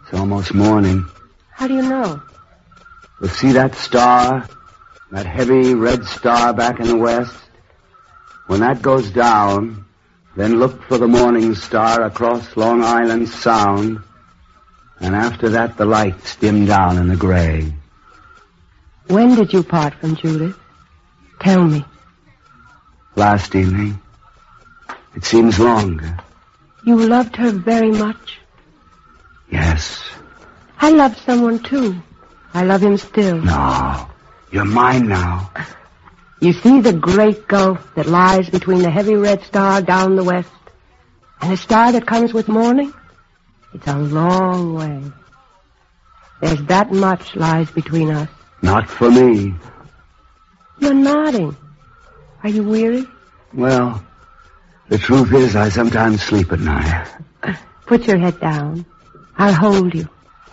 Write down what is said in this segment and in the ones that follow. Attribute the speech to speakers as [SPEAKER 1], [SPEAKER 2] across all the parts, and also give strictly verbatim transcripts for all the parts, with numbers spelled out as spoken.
[SPEAKER 1] It's almost morning.
[SPEAKER 2] How do you know?
[SPEAKER 1] Well, see that star? That heavy red star back in the west? When that goes down, then look for the morning star across Long Island Sound, and after that the lights dim down in the gray.
[SPEAKER 2] When did you part from Judith? Tell me.
[SPEAKER 1] Last evening. It seems longer.
[SPEAKER 2] You loved her very much?
[SPEAKER 1] Yes.
[SPEAKER 2] I loved someone, too. I love him still.
[SPEAKER 1] No. You're mine now.
[SPEAKER 2] You see the great gulf that lies between the heavy red star down the west and the star that comes with morning? It's a long way. There's that much lies between us.
[SPEAKER 1] Not for me.
[SPEAKER 2] You're nodding. Are you weary?
[SPEAKER 1] Well, the truth is I sometimes sleep at night.
[SPEAKER 2] Put your head down. I'll hold you.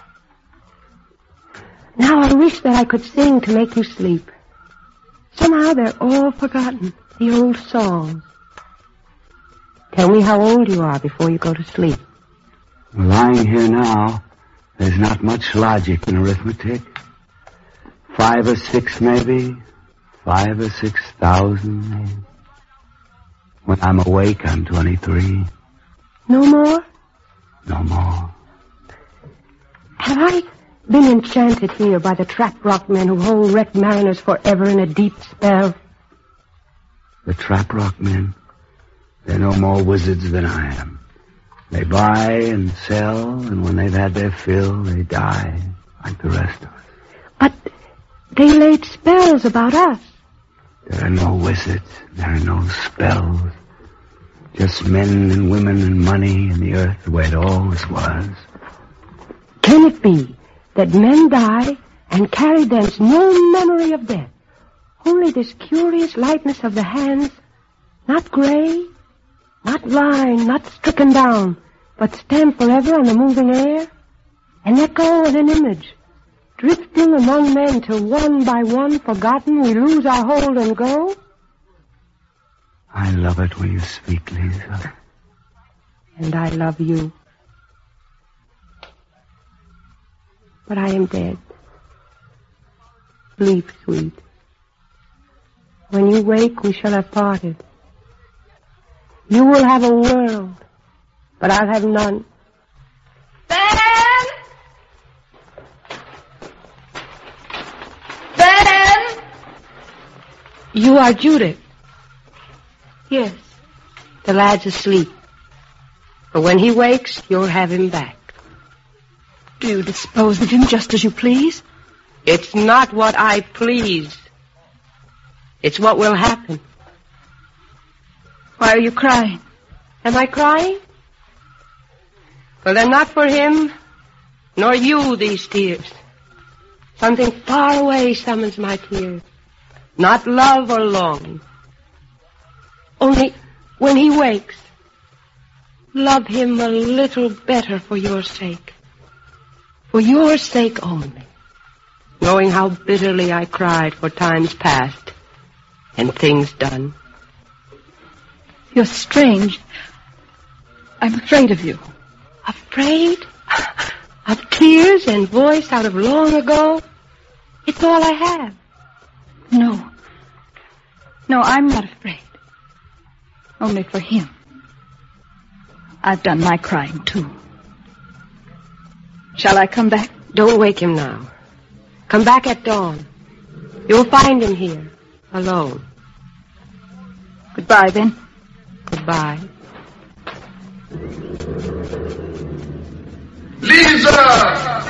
[SPEAKER 2] Now I wish that I could sing to make you sleep. Somehow they're all forgotten, the old songs. Tell me how old you are before you go to sleep.
[SPEAKER 1] Lying here now, there's not much logic in arithmetic. Five or six, maybe. Five or six thousand, maybe. When I'm awake, I'm twenty-three.
[SPEAKER 2] No more?
[SPEAKER 1] No more.
[SPEAKER 2] Have I been enchanted here by the trap rock men who hold wrecked mariners forever in a deep spell?
[SPEAKER 1] The trap rock men? They're no more wizards than I am. They buy and sell, and when they've had their fill, they die, like the rest of us.
[SPEAKER 2] But they laid spells about us.
[SPEAKER 1] There are no wizards. There are no spells. Just men and women and money and the earth the way it always was.
[SPEAKER 2] Can it be that men die and carry thence no memory of death? Only this curious lightness of the hands, not gray, not lying, not stricken down, but stand forever on the moving air? An echo and an image, drifting among men till one by one forgotten we lose our hold and go?
[SPEAKER 1] I love it when you speak, Lisa.
[SPEAKER 2] And I love you. But I am dead. Sleep, sweet. When you wake, we shall have parted. You will have a world, but I'll have none.
[SPEAKER 3] Ben! Ben!
[SPEAKER 2] You are Judith. Yes. The lad's asleep. But when he wakes, you'll have him back.
[SPEAKER 3] Do you dispose of him just as you please?
[SPEAKER 2] It's not what I please. It's what will happen.
[SPEAKER 3] Why are you crying?
[SPEAKER 2] Am I crying? Well, they're not for him, nor you, these tears. Something far away summons my tears. Not love or longing. Only when he wakes, love him a little better for your sake. For your sake only. Knowing how bitterly I cried for times past and things done.
[SPEAKER 3] You're strange. I'm afraid of you.
[SPEAKER 2] Afraid? Of tears and voice out of long ago? It's all I have.
[SPEAKER 3] No. No, I'm not afraid. Only for him. I've done my crying, too. Shall I come back?
[SPEAKER 2] Don't wake him now. Come back at dawn. You'll find him here, alone.
[SPEAKER 3] Goodbye, then.
[SPEAKER 2] Goodbye.
[SPEAKER 4] Lisa!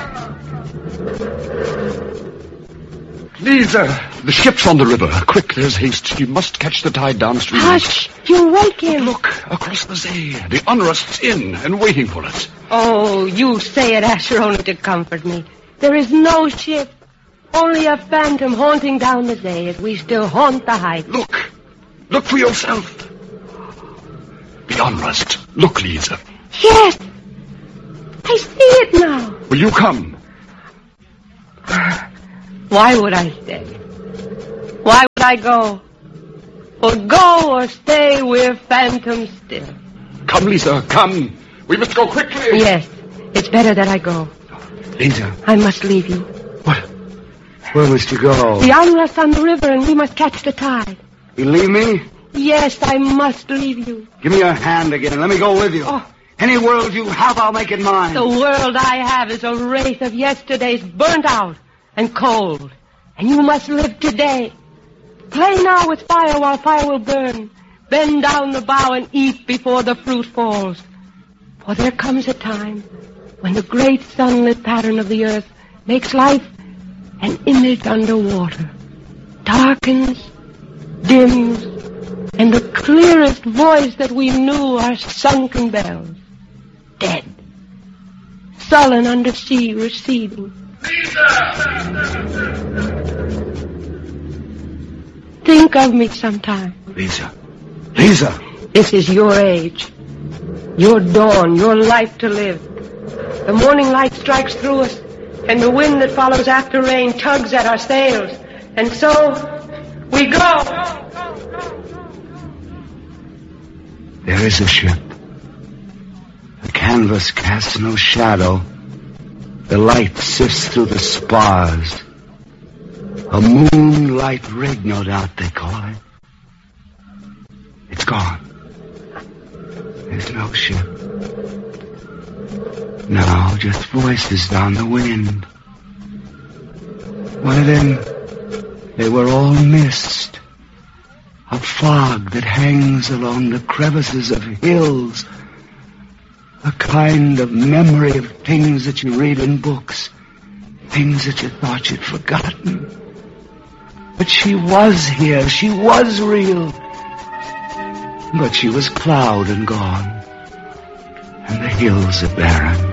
[SPEAKER 4] Lisa! The ship's on the river. Quick, there's haste. You must catch the tide downstream.
[SPEAKER 2] Hush! You'll wake him.
[SPEAKER 4] Look, across the sea. The Unrust's in and waiting for us.
[SPEAKER 2] Oh, you say it, Asher, only to comfort me. There is no ship. Only a phantom haunting down the day as we still haunt the heights.
[SPEAKER 4] Look. Look for yourself. The Unrust. Look, Lisa.
[SPEAKER 2] Yes. I see it now.
[SPEAKER 4] Will you come?
[SPEAKER 2] Why would I stay? Why would I go? For go or stay, we're phantoms still.
[SPEAKER 4] Come, Lisa, come. We must go quickly.
[SPEAKER 2] Yes, it's better that I go.
[SPEAKER 1] Lisa.
[SPEAKER 2] I must leave you.
[SPEAKER 1] What? Where must you go?
[SPEAKER 2] The unrest on the river, and we must catch the tide.
[SPEAKER 1] You leave me?
[SPEAKER 2] Yes, I must leave you.
[SPEAKER 1] Give me your hand again. Let me go with you.
[SPEAKER 2] Oh.
[SPEAKER 1] Any world you have, I'll make it mine.
[SPEAKER 2] The world I have is a wraith of yesterday's burnt out and cold. And you must live today. Play now with fire while fire will burn. Bend down the bough and eat before the fruit falls. For there comes a time when the great sunlit pattern of the earth makes life an image underwater. Darkens, dims, and the clearest voice that we knew are sunken bells. Dead. Sullen under sea receding. Think of me sometime.
[SPEAKER 1] Lisa. Lisa.
[SPEAKER 2] This is your age. Your dawn, your life to live. The morning light strikes through us, and the wind that follows after rain tugs at our sails. And so, we go.
[SPEAKER 1] There is a ship. The canvas casts no shadow. The light sifts through the spars. A moonlight rig, no doubt they call it. It's gone. There's no ship. Now, just voices down the wind. One of them, they were all mist. A fog that hangs along the crevices of hills. A kind of memory of things that you read in books. Things that you thought you'd forgotten. But she was here. She was real. But she was cloud and gone. And the hills are barren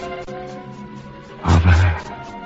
[SPEAKER 1] of her.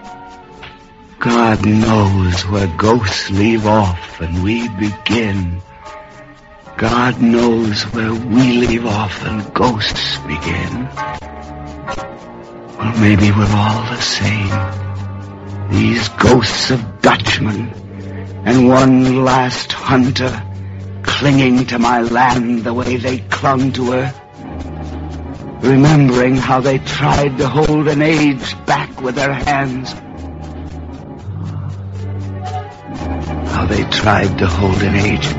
[SPEAKER 1] God knows where ghosts leave off and we begin. God knows where we leave off and ghosts begin. Well, maybe we're all the same. These ghosts of Dutchmen and one last hunter clinging to my land the way they clung to her. Remembering how they tried to hold an age back with their hands. How they tried to hold an age